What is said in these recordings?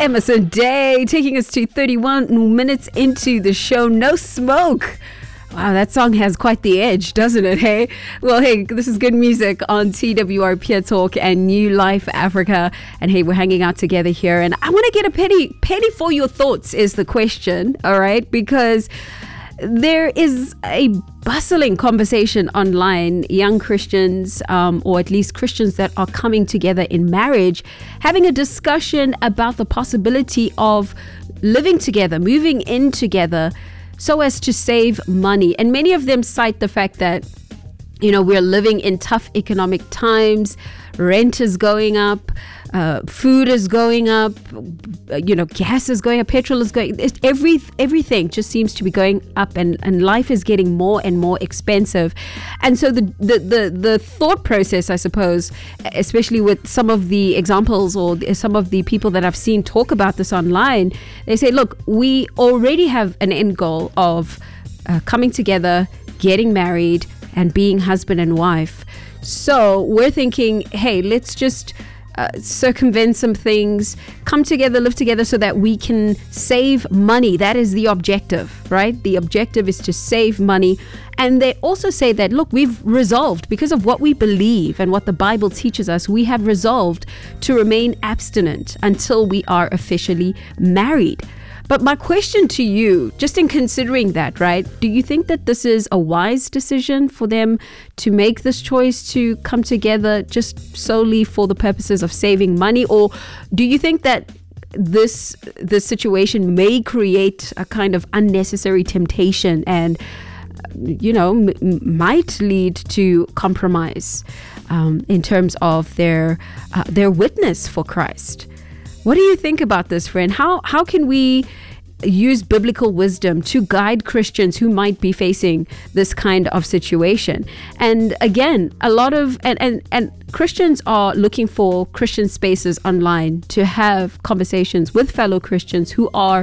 Emerson Day, taking us to 31 minutes into the show. No Smoke. Wow, that song has quite the edge, doesn't it? Hey, well, hey, this is good music on TWR Pure Talk and New Life Africa. And hey, we're hanging out together here. And I want to get a penny for your thoughts is the question. All right, because there is a bustling conversation online, young Christians, or at least Christians that are coming together in marriage, having a discussion about the possibility of living together, moving in together, so as to save money. And many of them cite the fact that, you know, we're living in tough economic times, rent is going up, food is going up, you know, gas is going up, petrol is going, everything just seems to be going up, and life is getting more and more expensive. And so the thought process, I suppose, especially with some of the examples or some of the people that I've seen talk about this online, they say, look, we already have an end goal of coming together, getting married, and being husband and wife. So we're thinking, hey, let's just circumvent some things, come together, live together so that we can save money. That is the objective, right? The objective is to save money. And they also say that, look, we've resolved, because of what we believe and what the Bible teaches us, we have resolved to remain abstinent until we are officially married. But my question to you, just in considering that, right, do you think that this is a wise decision for them to make this choice to come together just solely for the purposes of saving money? Or do you think that this situation may create a kind of unnecessary temptation and, you know, might lead to compromise in terms of their witness for Christ? What do you think about this, friend? How can we use biblical wisdom to guide Christians who might be facing this kind of situation? And again, a lot of and Christians are looking for Christian spaces online to have conversations with fellow Christians who are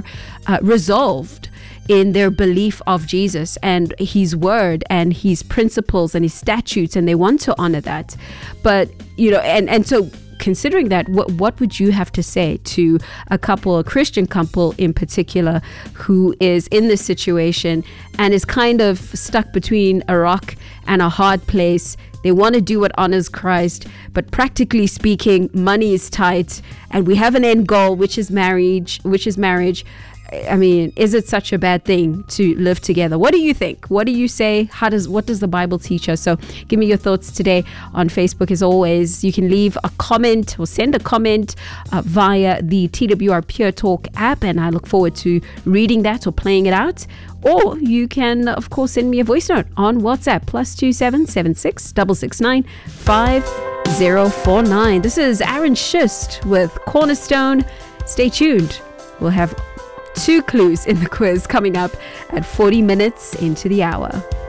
resolved in their belief of Jesus and his word and his principles and his statutes, and they want to honor that. But, you know, and so considering that, what would you have to say to a Christian couple in particular, who is in this situation and is kind of stuck between a rock and a hard place? They want to do what honors Christ, but practically speaking, money is tight, and we have an end goal, which is marriage. I mean, is it such a bad thing to live together? What do you think? What do you say? What does the Bible teach us? So give me your thoughts today on Facebook. As always, you can leave a comment or send a comment via the TWR Pure Talk app, and I look forward to reading that or playing it out. Or you can, of course, send me a voice note on WhatsApp, +27 76 669 5049. This is Aaron Schust with Cornerstone. Stay tuned. We'll have 2 clues in the quiz coming up at 40 minutes into the hour.